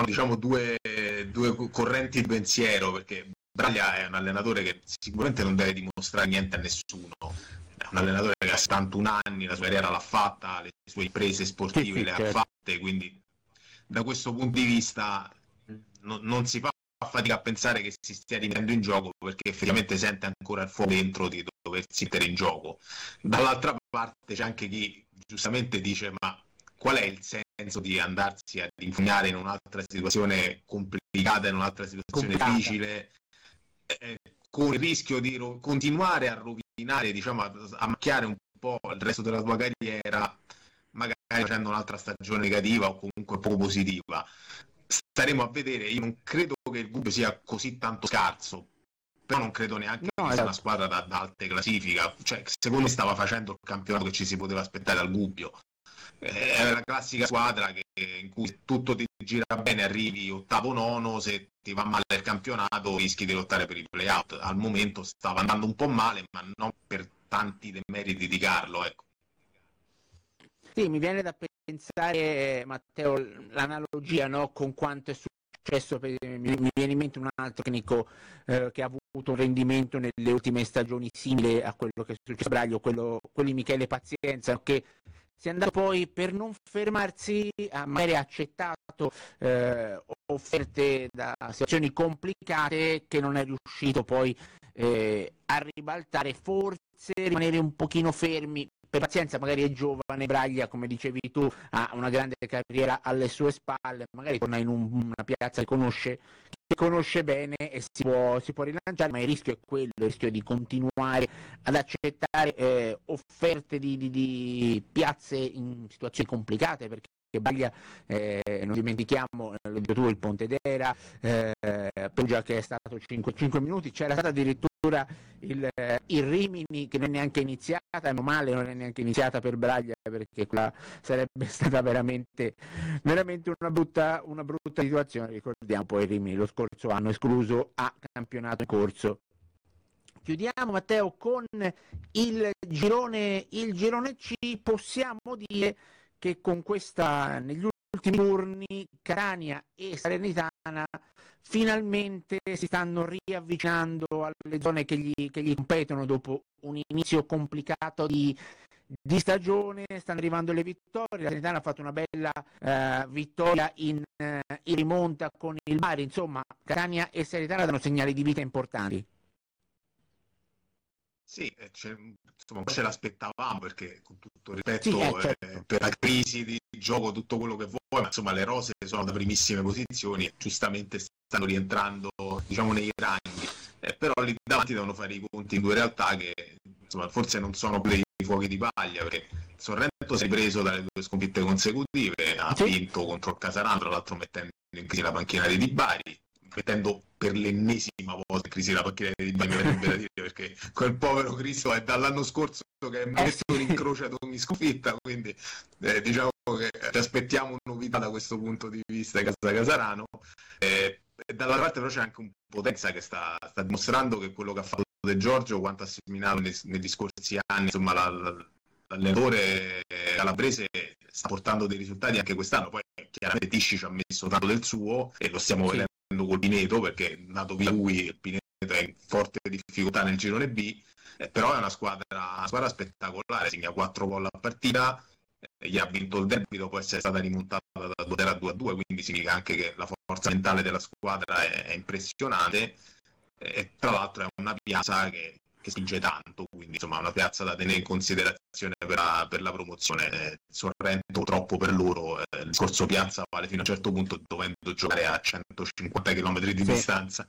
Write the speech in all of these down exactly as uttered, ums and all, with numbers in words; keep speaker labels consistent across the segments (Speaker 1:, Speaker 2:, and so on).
Speaker 1: diciamo due, due correnti di pensiero, perché Braglia è un allenatore che sicuramente non deve dimostrare niente a nessuno, è un allenatore che ha settantuno anni, la sua carriera l'ha fatta, le sue imprese sportive
Speaker 2: Sì, sì,
Speaker 1: le
Speaker 2: certo.
Speaker 1: ha fatte, quindi da questo punto di vista no, non si fa fatica a pensare che si stia rimettendo in gioco, perché effettivamente sente ancora il fuoco dentro di doversi mettere in gioco. Dall'altra parte c'è anche chi giustamente dice: ma qual è il senso di andarsi ad infognare in un'altra situazione complicata, in un'altra situazione
Speaker 2: Complicata.
Speaker 1: difficile, eh, con il rischio di ro- continuare a rovinare, diciamo, a, a macchiare un po' il resto della tua carriera, magari facendo un'altra stagione negativa o comunque poco positiva. Staremo a vedere. Io non credo che il Gubbio sia così tanto scarso, però non credo neanche
Speaker 2: No,
Speaker 1: che sia
Speaker 2: esatto.
Speaker 1: una squadra da, da alte classifica, cioè secondo me stava facendo il campionato che ci si poteva aspettare dal Gubbio. È la classica squadra che, in cui tutto ti gira bene, arrivi ottavo nono, se ti va male il campionato rischi di lottare per i playout. Al momento stava andando un po' male, ma non per tanti demeriti di Carlo, ecco.
Speaker 2: Sì, mi viene da pensare, Matteo, l'analogia, no, con quanto è successo, per, mi, mi viene in mente un altro tecnico eh, che ha avuto un rendimento nelle ultime stagioni simile a quello che è successo a Braglio, quello, quello di Michele Pazienza, che si è andato poi, per non fermarsi, ha magari accettato eh, offerte da situazioni complicate che non è riuscito poi eh, a ribaltare, forse rimanere un pochino fermi. Per Pazienza magari è giovane, Braglia, come dicevi tu, ha una grande carriera alle sue spalle, magari torna in un, una piazza che conosce, che conosce bene e si può, si può rilanciare, ma il rischio è quello, il rischio di continuare ad accettare eh, offerte di, di, di piazze in situazioni complicate, perché Braglia, eh, non dimentichiamo, l'ho detto tu, il Pontedera, eh, Perugia che è stato cinque minuti, c'era stata addirittura il, il Rimini che non è neanche iniziata, meno male non è neanche iniziata per Braglia, perché quella sarebbe stata veramente, veramente una brutta, una brutta situazione. Ricordiamo poi il Rimini lo scorso anno escluso a campionato in corso. Chiudiamo, Matteo, con il girone, il girone C. Possiamo dire che con questa, negli ultimi turni, Catania e Salernitana finalmente si stanno riavvicinando alle zone che gli, che gli competono dopo un inizio complicato di, di stagione. Stanno arrivando le vittorie, la Salernitana ha fatto una bella eh, vittoria in, eh, in rimonta con il Bari, insomma Catania e Salernitana danno segnali di vita importanti.
Speaker 1: Sì, c'è, insomma, ce l'aspettavamo, perché con tutto il rispetto
Speaker 2: Sì, eh, certo.
Speaker 1: eh, per la crisi di gioco, tutto quello che vuoi, ma insomma le rose sono da primissime posizioni e giustamente stanno rientrando, diciamo, nei ranghi, eh, però lì davanti devono fare i conti in due realtà che insomma forse non sono dei fuochi di paglia, perché Sorrento si è preso dalle due sconfitte consecutive, ha
Speaker 2: Sì.
Speaker 1: vinto contro il Casarano, tra l'altro mettendo in crisi la panchina di Di Bari, mettendo per l'ennesima volta in crisi la panchina di Di Bari, mi verrebbe da dire, perché quel povero Cristo è dall'anno scorso che è messo
Speaker 2: Eh, sì.
Speaker 1: in croce ad ogni sconfitta, quindi eh, diciamo che ci aspettiamo novità da questo punto di vista in casa Casarano. Eh, dall'altra parte però c'è anche un Potenza che sta, sta dimostrando che quello che ha fatto De Giorgio, quanto ha seminato nei, negli scorsi anni, insomma la, la, l'allenatore calabrese sta portando dei risultati anche quest'anno. Poi chiaramente Tisci ci ha messo tanto del suo e lo stiamo sì. vedendo col Pineto, perché nato via lui, il Pineto è in forte difficoltà nel girone B, eh, però è una squadra, una squadra spettacolare, segna quattro gol a partita, eh, gli ha vinto il derby dopo essere stata rimontata da due a due a due, quindi significa anche che la forza mentale della squadra è, è impressionante, e tra l'altro è una piazza che, che spinge tanto, quindi insomma è una piazza da tenere in considerazione per la, per la promozione. eh, Sorrento troppo per loro, eh, il discorso piazza vale fino a un certo punto, dovendo giocare a centocinquanta chilometri di sì. distanza.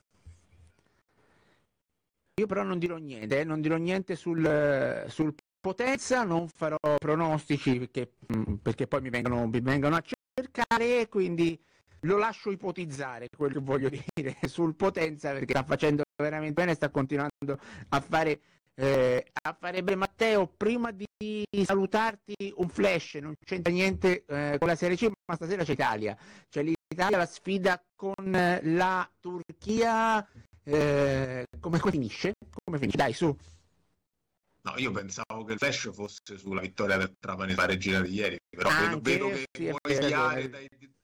Speaker 2: Io però non dirò niente, eh, non dirò niente sul, sul Potenza, non farò pronostici perché, perché poi mi vengono, mi vengono a cercare, quindi lo lascio ipotizzare quello che voglio dire sul Potenza, perché sta facendo veramente bene, sta continuando a fare eh, a fare bene. Matteo, prima di salutarti un flash, non c'entra niente eh, con la Serie C, ma stasera c'è Italia, c'è l'Italia, la sfida con la Turchia. Eh, come, come finisce? Come finisce? Dai, su.
Speaker 1: No, io pensavo che il flash fosse sulla vittoria del Trapani pareggiata di ieri, però vedo,
Speaker 2: Anche,
Speaker 1: vedo che
Speaker 2: sì,
Speaker 1: vuoi sviare dai,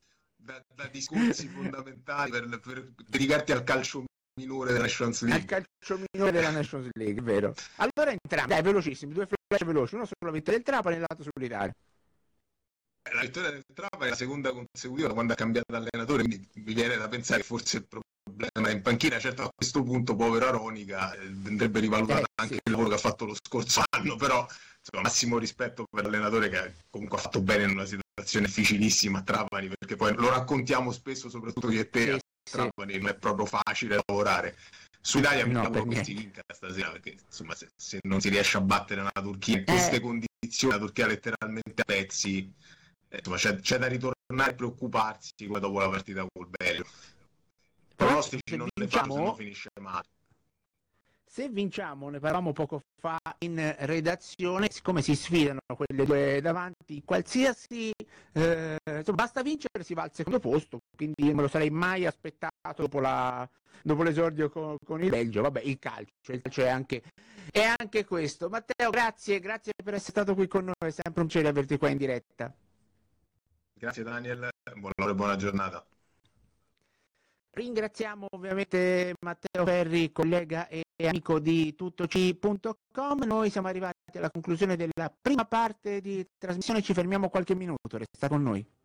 Speaker 1: da, da discorsi fondamentali per, per dedicarti al calcio minore della Nations League.
Speaker 2: Al calcio minore della Nations League, è vero. Allora entrambi, dai, velocissimi, due flash veloci, uno sulla vittoria del Trapani e l'altro sull'Italia.
Speaker 1: La vittoria del Trapani è la seconda consecutiva da quando ha cambiato allenatore, quindi mi viene da pensare che forse il problema è in panchina. Certo, a questo punto povero Aronica eh, andrebbe rivalutato eh, anche sì. il lavoro che ha fatto lo scorso anno, però insomma, massimo rispetto per l'allenatore che comunque ha fatto bene in una situazione difficilissima a Trapani, perché poi lo raccontiamo spesso, soprattutto io e te, sì, a Trapani sì. non è proprio facile lavorare. Su Italia mi no, che si vinca stasera, perché insomma se, se non si riesce a battere una Turchia in queste eh. condizioni, la Turchia letteralmente a pezzi, eh, insomma, c'è, c'è da ritornare a preoccuparsi come dopo la partita col Belgio. Pronostici non ne fanno, se no finisce male.
Speaker 2: Se vinciamo, ne parlavamo poco fa in redazione, siccome si sfidano quelle due davanti, qualsiasi eh, insomma, basta vincere si va al secondo posto, quindi non me lo sarei mai aspettato dopo, la, dopo l'esordio con, con il Belgio. Vabbè, il calcio, il calcio è anche, è anche questo. Matteo, grazie, grazie per essere stato qui con noi, è sempre un piacere averti qua in diretta.
Speaker 1: Grazie Daniel, buon lavoro e buona giornata.
Speaker 2: Ringraziamo ovviamente Matteo Ferri, collega e amico di tuttoci punto com. Noi siamo arrivati alla conclusione della prima parte di trasmissione, ci fermiamo qualche minuto, resta con noi.